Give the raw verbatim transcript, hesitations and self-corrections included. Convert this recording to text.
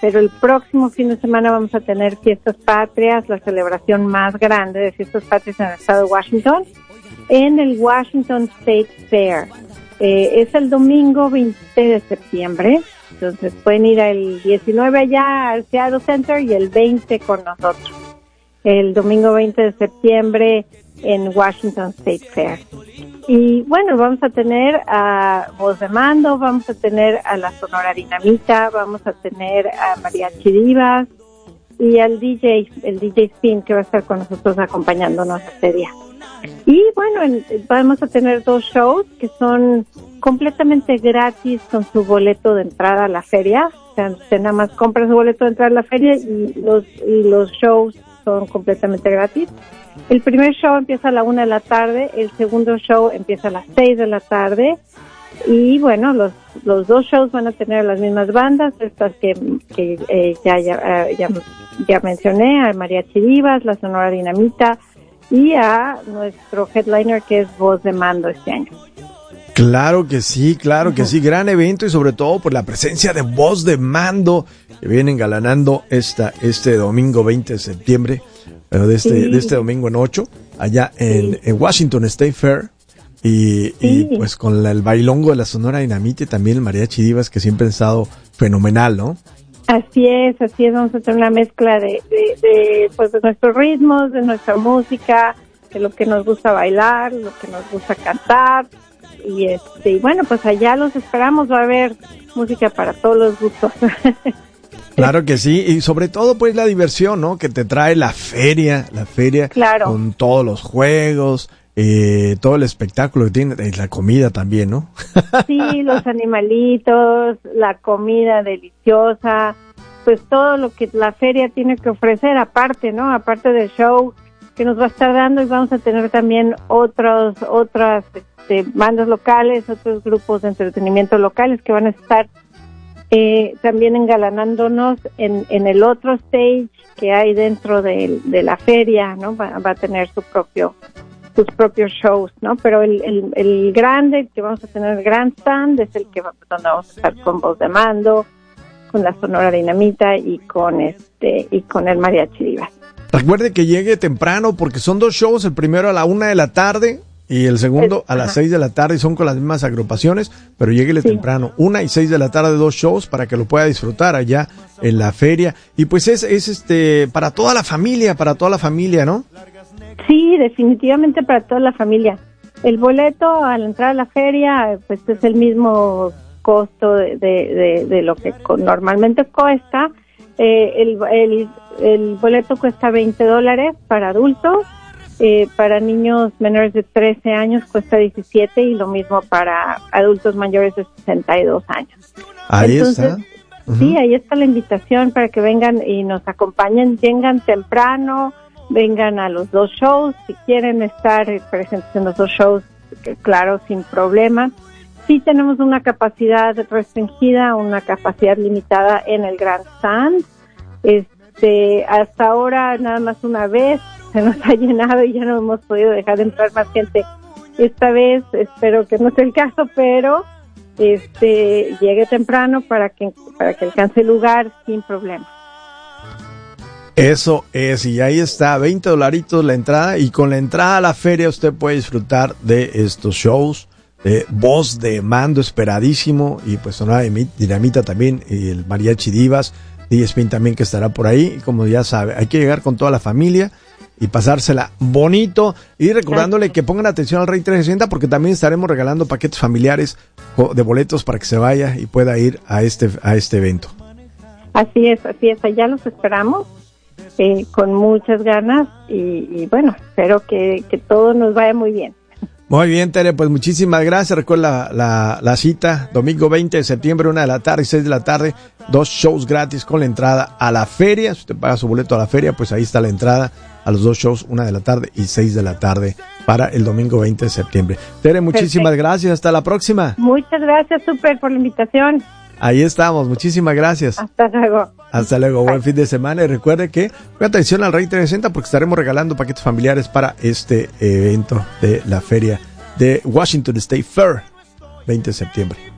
pero el próximo fin de semana vamos a tener Fiestas Patrias, la celebración más grande de Fiestas Patrias en el estado de Washington, en el Washington State Fair. Eh, es el domingo veinte de septiembre, entonces pueden ir el diecinueve allá al Seattle Center y el veinte con nosotros. El domingo veinte de septiembre en Washington State Fair. Y bueno, vamos a tener a Voz de Mando, vamos a tener a la Sonora Dinamita, vamos a tener a Mariachi Divas y al D J, el D J Spin, que va a estar con nosotros acompañándonos este día. Y bueno, en, vamos a tener dos shows que son completamente gratis con su boleto de entrada a la feria. O sea, usted nada más compra su boleto de entrada a la feria y los, y los shows son completamente gratis. El primer show empieza a la una de la tarde, el segundo show empieza a las seis de la tarde y bueno, los los dos shows van a tener las mismas bandas, estas que, que eh, ya, ya, ya ya mencioné, a Mariachi Divas, la Sonora Dinamita y a nuestro headliner que es Voz de Mando este año. Claro que sí, claro uh-huh. que sí, gran evento y sobre todo por la presencia de Voz de Mando que viene engalanando esta este domingo veinte de septiembre. Pero de este, sí. de este domingo en ocho, allá en, sí. en Washington State Fair, y, sí. y pues con la, el bailongo de la Sonora Dinamita y también el Mariachi Divas, que siempre ha estado fenomenal, ¿no? Así es, así es, vamos a tener una mezcla de, de, de, pues de nuestros ritmos, de nuestra música, de lo que nos gusta bailar, lo que nos gusta cantar, y este, y bueno, pues allá los esperamos, va a haber música para todos los gustos. Claro que sí, y sobre todo pues la diversión, ¿no? Que te trae la feria, la feria claro. con todos los juegos, eh, todo el espectáculo que tiene, y la comida también, ¿no? Sí, los animalitos, la comida deliciosa, pues todo lo que la feria tiene que ofrecer aparte, ¿no? Aparte del show que nos va a estar dando, y vamos a tener también otros, otras este, bandas locales, otros grupos de entretenimiento locales que van a estar Eh, también engalanándonos en, en el otro stage que hay dentro de, de la feria, ¿no? Va, va a tener su propio, sus propios shows, ¿no? Pero el, el, el grande, el que vamos a tener el Grand Stand, es el que va, donde vamos a estar con Voz de Mando, con la Sonora Dinamita y con este y con el Mariachi Divas. Recuerde que llegue temprano porque son dos shows, el primero a la una de la tarde y el segundo a las ajá. seis de la tarde, y son con las mismas agrupaciones, pero lléguele sí. temprano, una y seis de la tarde, dos shows para que lo pueda disfrutar allá en la feria. Y pues es, es este para toda la familia, para toda la familia, ¿no? Sí, definitivamente para toda la familia. El boleto al entrar a la feria, pues es el mismo costo de, de, de, de lo que normalmente cuesta. Eh, el, el, el boleto cuesta veinte dólares para adultos. Eh, para niños menores de trece años cuesta diecisiete y lo mismo para adultos mayores de sesenta y dos años. Ahí Entonces, está. Uh-huh. Sí, ahí está la invitación para que vengan y nos acompañen, vengan temprano, vengan a los dos shows, si quieren estar presentes en los dos shows, claro, sin problema. Sí tenemos una capacidad restringida, una capacidad limitada en el Grand Stand. Este, hasta ahora nada más una vez se nos ha llenado y ya no hemos podido dejar de entrar más gente. Esta vez espero que no sea el caso, pero este llegue temprano para que para que alcance el lugar sin problema. Eso es, y ahí está, veinte dolaritos la entrada, y con la entrada a la feria usted puede disfrutar de estos shows, de Voz de Mando esperadísimo, y pues Sonora Dinamita también, y el Mariachi Divas, D J Spin también que estará por ahí, y como ya sabe, hay que llegar con toda la familia y pasársela bonito, y recordándole que pongan atención al Rey trescientos sesenta porque también estaremos regalando paquetes familiares de boletos para que se vaya y pueda ir a este a este evento. Así es, así es, allá los esperamos eh, con muchas ganas y, y bueno, espero que, que todo nos vaya muy bien. Muy bien, Tere, pues muchísimas gracias. Recuerda la, la, la cita, domingo veinte de septiembre, una de la tarde y seis de la tarde, dos shows gratis con la entrada a la feria. Si usted paga su boleto a la feria, pues ahí está la entrada a los dos shows, una de la tarde y seis de la tarde para el domingo veinte de septiembre. Tere, muchísimas Perfecto. gracias. Hasta la próxima. Muchas gracias, súper, por la invitación. Ahí estamos. Muchísimas gracias. Hasta luego. Hasta luego. Bye. Buen fin de semana. Y recuerde que ponga atención al Rey trescientos sesenta porque estaremos regalando paquetes familiares para este evento de la feria de Washington State Fair, veinte de septiembre.